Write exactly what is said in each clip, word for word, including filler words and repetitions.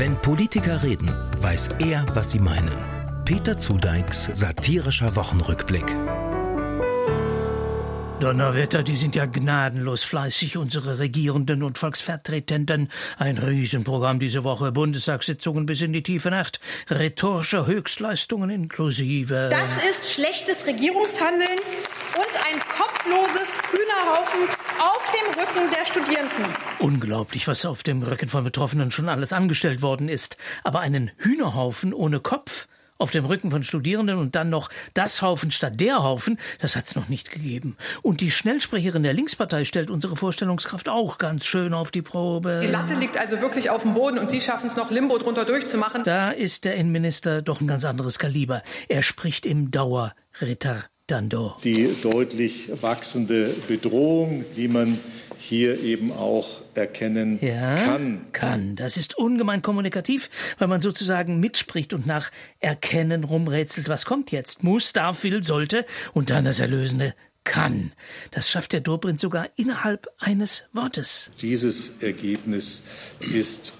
Wenn Politiker reden, weiß er, was sie meinen. Peter Zudeiks satirischer Wochenrückblick. Donnerwetter, die sind ja gnadenlos fleißig, unsere Regierenden und Volksvertretenden. Ein Riesenprogramm diese Woche, Bundestagssitzungen bis in die tiefe Nacht, rhetorische Höchstleistungen inklusive. Das ist schlechtes Regierungshandeln und ein kopfloses Hühnerhaufen auf dem Rücken der Studierenden. Unglaublich, was auf dem Rücken von Betroffenen schon alles angestellt worden ist. Aber einen Hühnerhaufen ohne Kopf auf dem Rücken von Studierenden und dann noch das Haufen statt der Haufen, das hat's noch nicht gegeben. Und die Schnellsprecherin der Linkspartei stellt unsere Vorstellungskraft auch ganz schön auf die Probe. Die Latte liegt also wirklich auf dem Boden und Sie schaffen es noch, Limbo drunter durchzumachen. Da ist der Innenminister doch ein ganz anderes Kaliber. Er spricht im Dauer-Retardando. Die deutlich wachsende Bedrohung, die man hier eben auch erkennen ja, kann. kann. Das ist ungemein kommunikativ, weil man sozusagen mitspricht und nach Erkennen rumrätselt. Was kommt jetzt? Muss, darf, will, sollte und dann das erlösende kann. Das schafft der Dobrindt sogar innerhalb eines Wortes. Dieses Ergebnis ist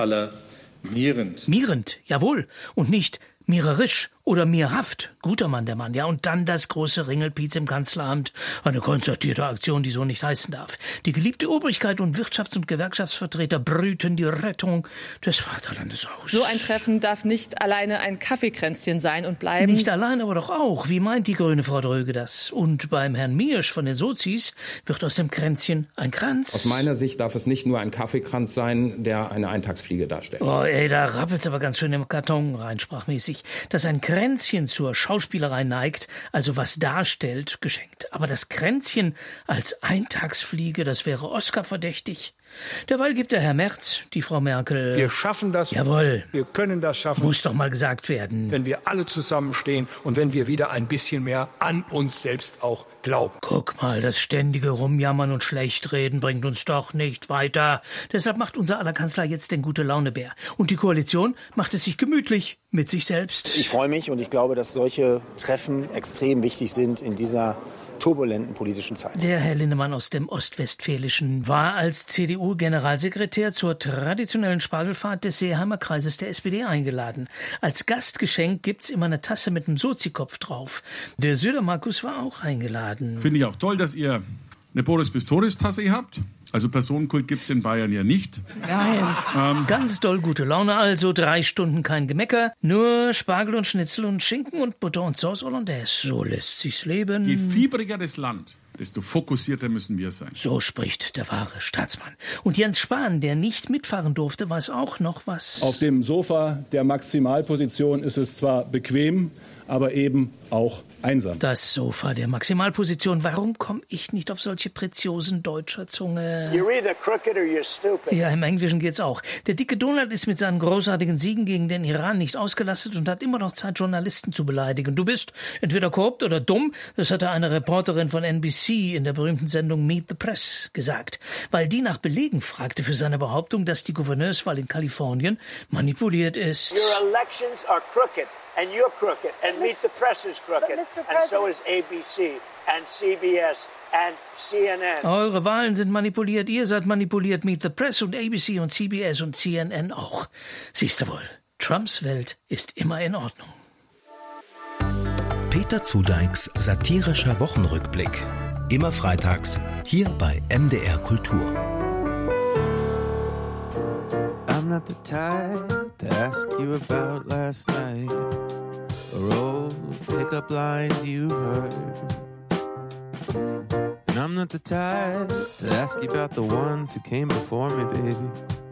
alarmierend. Mierend, jawohl. Und nicht mirerisch oder mirhaft. Guter Mann, der Mann. Ja, und dann das große Ringelpiez im Kanzleramt. Eine konzertierte Aktion, die so nicht heißen darf. Die geliebte Obrigkeit und Wirtschafts- und Gewerkschaftsvertreter brüten die Rettung des Vaterlandes aus. So ein Treffen darf nicht alleine ein Kaffeekränzchen sein und bleiben. Nicht allein, aber doch auch. Wie meint die grüne Frau Dröge das? Und beim Herrn Miersch von den Sozis wird aus dem Kränzchen ein Kranz. Aus meiner Sicht darf es nicht nur ein Kaffeekranz sein, der eine Eintagsfliege darstellt. Oh, ey, da rappelt's aber ganz schön im Karton rein, sprachmäßig. Dass ein Kränzchen zur Schauspielerei neigt, also was darstellt, geschenkt. Aber das Kränzchen als Eintagsfliege, das wäre Oscar-verdächtig. Derweil gibt der Herr Merz, die Frau Merkel. Wir schaffen das. Jawohl. Wir können das schaffen. Muss doch mal gesagt werden. Wenn wir alle zusammenstehen und wenn wir wieder ein bisschen mehr an uns selbst auch glauben. Guck mal, das ständige Rumjammern und Schlechtreden bringt uns doch nicht weiter. Deshalb macht unser aller Kanzler jetzt den Gute-Laune-Bär. Und die Koalition macht es sich gemütlich mit sich selbst. Ich freue mich und ich glaube, dass solche Treffen extrem wichtig sind in dieser turbulenten politischen Zeit. Der Herr Linnemann aus dem Ostwestfälischen war als C D U-Generalsekretär zur traditionellen Spargelfahrt des Seeheimer Kreises der S P D eingeladen. Als Gastgeschenk gibt's immer eine Tasse mit einem Sozikopf drauf. Der Söder-Markus war auch eingeladen. Finde ich auch toll, dass ihr eine Boris Pistorius-Tasse habt. Also Personenkult gibt's in Bayern ja nicht. Nein. Ähm, Ganz doll gute Laune also, drei Stunden kein Gemecker, nur Spargel und Schnitzel und Schinken und Butter und Sauce Hollandaise. So lässt sich's leben. Je fiebriger das Land, desto fokussierter müssen wir sein. So spricht der wahre Staatsmann. Und Jens Spahn, der nicht mitfahren durfte, weiß auch noch was. Auf dem Sofa der Maximalposition ist es zwar bequem, aber eben auch einsam. Das Sofa der Maximalposition. Warum komme ich nicht auf solche Preziosen deutscher Zunge? You're either crooked or you're stupid. Ja, im Englischen geht's auch. Der dicke Donald ist mit seinen großartigen Siegen gegen den Iran nicht ausgelastet und hat immer noch Zeit, Journalisten zu beleidigen. Du bist entweder korrupt oder dumm. Das hatte eine Reporterin von N B C in der berühmten Sendung Meet the Press gesagt. Weil die nach Belegen fragte für seine Behauptung, dass die Gouverneurswahl in Kalifornien manipuliert ist. Your elections are crooked. And you're crooked, and Meet the Press is crooked, and so is A B C, and C B S, and C N N. Eure Wahlen sind manipuliert, ihr seid manipuliert, Meet the Press und A B C und C B S und C N N auch. Siehst du wohl, Trumps Welt ist immer in Ordnung. Peter Zudeiks satirischer Wochenrückblick. Immer freitags, hier bei M D R Kultur. I'm not the type to ask you about last night or old pickup lines you heard. And I'm not the type to ask you about the ones who came before me, baby.